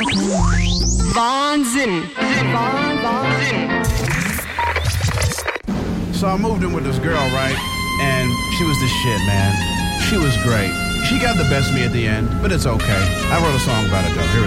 Wahnsinn. Wahnsinn. So I moved in with this girl, right? And she was the shit, man. She was great. She got the best of me at the end, but it's okay. I wrote a song about it, though. Here